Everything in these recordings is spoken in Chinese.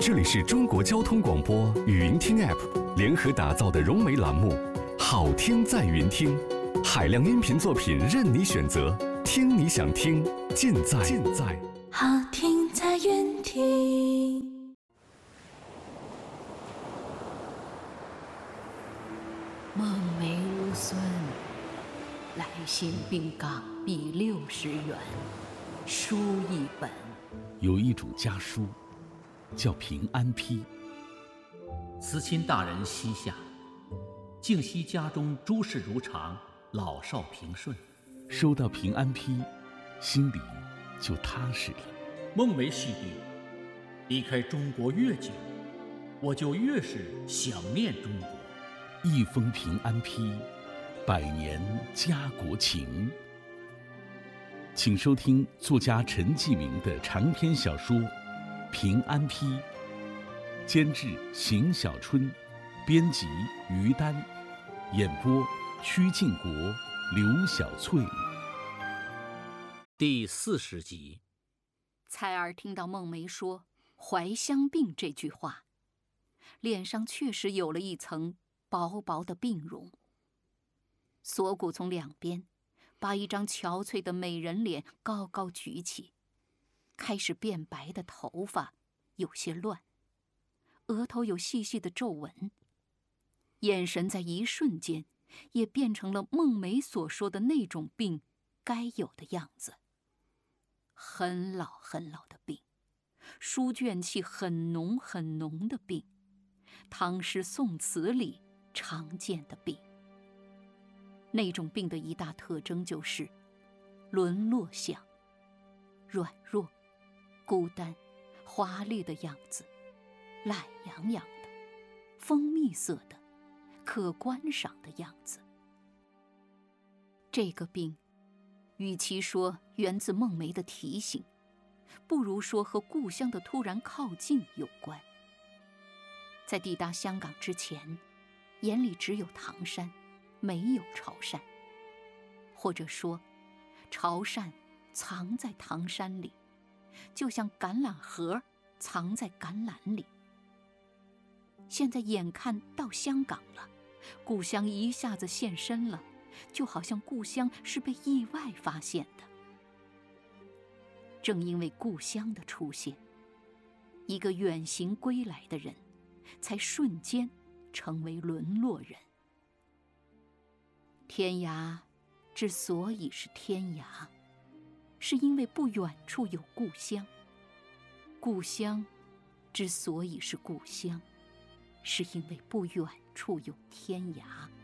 这里是中国交通广播语音听 App 联合打造的融媒栏目，好听在云听，海量音频作品任你选择，听你想听，尽在好听在云听。 孟梅如孙，来信并港币60元，书一本。 有一种家书，叫平安批。 慈亲大人膝下，敬惜家中诸事如常，老少平顺。 收到平安批，心里就踏实了。 孟梅细弟，离开中国越久，我就越是想念中国。 一封平安批，100年家国情。请收听作家陈继明的长篇小说《平安批》，监制邢小春，编辑于丹，演播曲靖国、刘小翠。 第40集。 蔡儿听到孟梅说怀乡病这句话，脸上确实有了一层薄薄的病容，锁骨从两边把一张憔悴的美人脸高高举起，开始变白的头发有些乱，额头有细细的皱纹，眼神在一瞬间也变成了孟梅所说的那种病该有的样子。很老很老的病，书卷气很浓很浓的病，唐诗宋词里常见的病。那种病的一大特征就是沦落相，软弱、孤单、华丽的样子，懒洋洋的、蜂蜜色的、可观赏的样子。这个病与其说源自孟梅的提醒，不如说和故乡的突然靠近有关。在抵达香港之前，眼里只有唐山，没有潮汕，或者说潮汕藏在唐山里，就像橄榄核藏在橄榄里。现在眼看到香港了，故乡一下子现身了，就好像故乡是被意外发现的。正因为故乡的出现，一个远行归来的人才瞬间成为沦落人。天涯之所以是天涯，是因为不远处有故乡；故乡之所以是故乡，是因为不远处有天涯。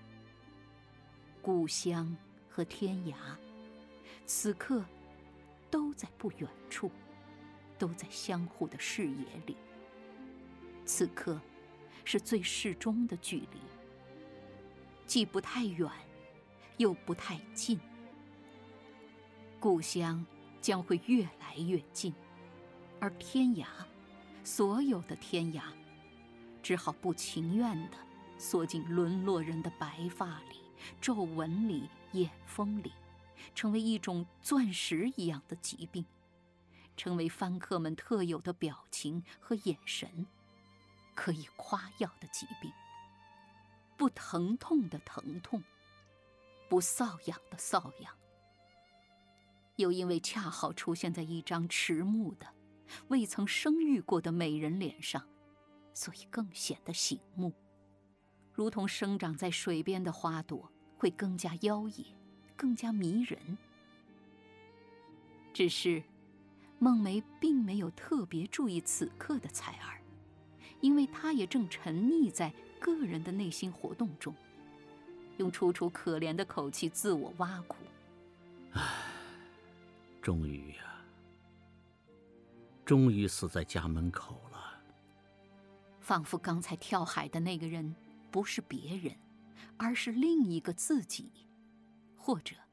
故乡和天涯，此刻都在不远处，都在相互的视野里。此刻是最适中的距离，既不太远，又不太近。故乡将会越来越近，而天涯，所有的天涯，只好不情愿地缩进沦落人的白发里、皱纹里、眼风里，成为一种钻石一样的疾病，成为番客们特有的表情和眼神，可以夸耀的疾病，不疼痛的疼痛，不瘙痒的瘙痒。又因为恰好出现在一张迟暮的、未曾生育过的美人脸上，所以更显得醒目，如同生长在水边的花朵，会更加妖冶，更加迷人。只是孟梅并没有特别注意此刻的彩儿，因为她也正沉溺在个人的内心活动中，用楚楚可怜的口气自我挖苦。 终于呀，终于死在家门口了。 仿佛刚才跳海的那个人不是别人，而是另一个自己，或者